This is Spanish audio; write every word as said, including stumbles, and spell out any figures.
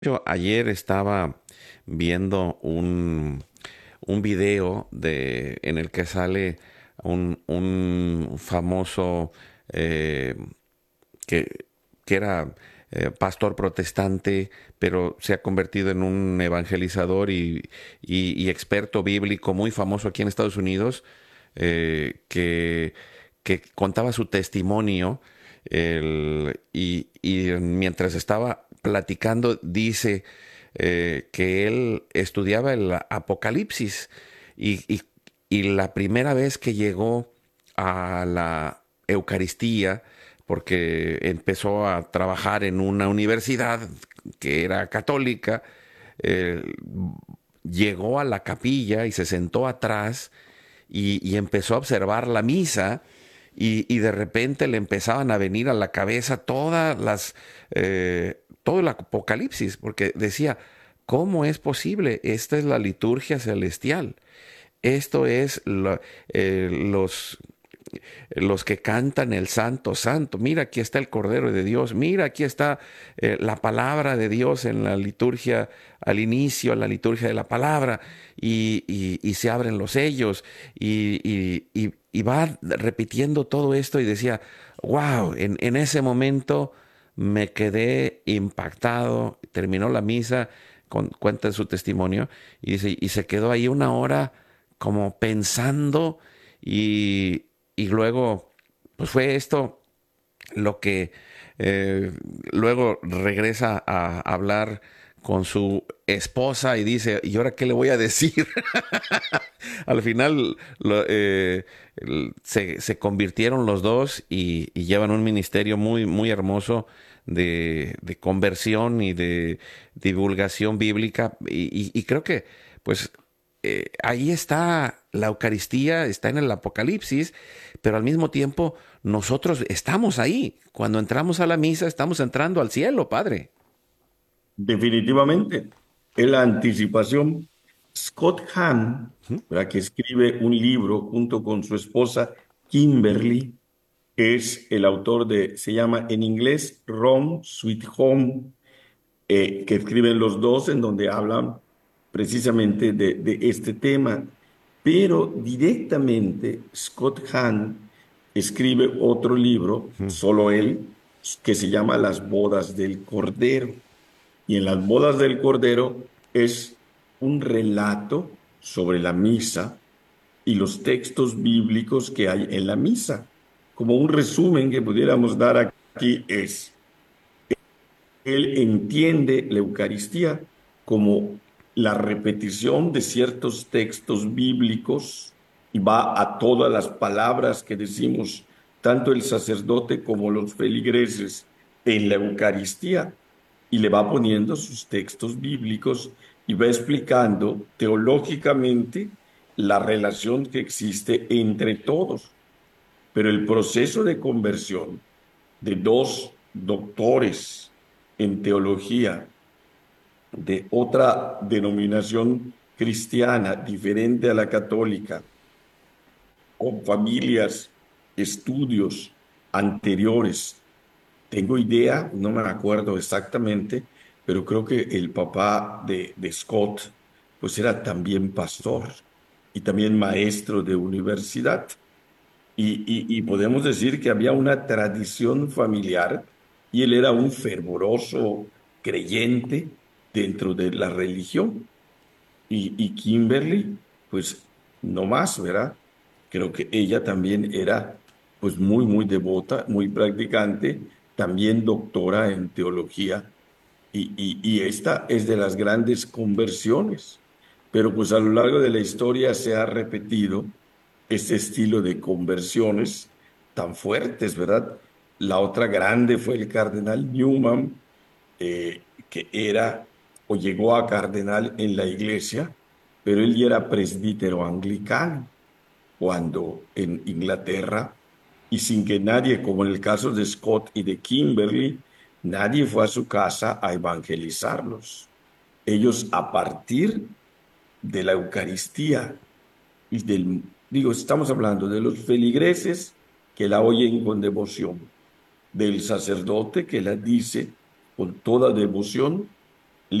Yo ayer estaba viendo un, un video de, en el que sale un, un famoso eh, que, que era eh, pastor protestante, pero se ha convertido en un evangelizador y, y- y experto bíblico muy famoso aquí en Estados Unidos, eh, que, que contaba su testimonio el- y, y mientras estaba platicando dice eh, que él estudiaba el Apocalipsis y, y y la primera vez que llegó a la Eucaristía, porque empezó a trabajar en una universidad que era católica, eh, llegó a la capilla y se sentó atrás y, y empezó a observar la misa y, y de repente le empezaban a venir a la cabeza todas las, eh, todo el apocalipsis, porque decía, ¿cómo es posible? Esta es la liturgia celestial. Esto es lo- eh, los los que cantan el Santo, Santo. Mira, aquí está el Cordero de Dios. Mira, aquí está eh, la palabra de Dios en la liturgia, al inicio, en la liturgia de la palabra. Y, y- y se abren los sellos. Y, y- y- y va repitiendo todo esto y decía, wow, en, en ese momento me quedé impactado. Terminó la misa, con, cuenta su testimonio, y dice, y se quedó ahí una hora como pensando y, y luego, pues fue esto lo que eh, luego regresa a hablar con su esposa y dice, ¿y ahora qué le voy a decir? Al final lo, eh, se, se, convirtieron los dos y, y, llevan un ministerio muy, muy hermoso de, de conversión y de divulgación bíblica. Y, y, y creo que, pues, eh, ahí está la Eucaristía, está en el Apocalipsis, pero al mismo tiempo nosotros estamos ahí. Cuando entramos a la misa, estamos entrando al cielo, Padre. Definitivamente, es la anticipación. Scott Hahn, ¿verdad? Que escribe un libro junto con su esposa Kimberly, es el autor de, se llama en inglés Rome, Sweet Home, eh, que escriben los dos en donde hablan precisamente de, de este tema. Pero directamente Scott Hahn escribe otro libro, solo él, que se llama Las bodas del Cordero. Y en las bodas del Cordero es un relato sobre la misa y los textos bíblicos que hay en la misa. Como un resumen que pudiéramos dar aquí es, él entiende la Eucaristía como la repetición de ciertos textos bíblicos y va a todas las palabras que decimos, tanto el sacerdote como los feligreses en la Eucaristía, y le va poniendo sus textos bíblicos y va explicando teológicamente la relación que existe entre todos. Pero el proceso de conversión de dos doctores en teología de otra denominación cristiana diferente a la católica, con familias, estudios anteriores. Tengo idea, no me acuerdo exactamente, pero creo que el papá de, de Scott, pues era también pastor y también maestro de universidad. Y, y, y podemos decir que había una tradición familiar y él era un fervoroso creyente dentro de la religión. Y, y Kimberly, pues no más, ¿verdad? Creo que ella también era pues muy, muy devota, muy practicante, también doctora en teología. Y, y, y esta es de las grandes conversiones. Pero pues a lo largo de la historia se ha repetido este estilo de conversiones tan fuertes, ¿verdad? La otra grande fue el cardenal Newman, eh, que era o llegó a cardenal en la iglesia, pero él ya era presbítero anglicano cuando en Inglaterra, y sin que nadie, como en el caso de Scott y de Kimberly, nadie fue a su casa a evangelizarlos. Ellos, a partir de la Eucaristía y del, digo, estamos hablando de los feligreses que la oyen con devoción, del sacerdote que la dice con toda devoción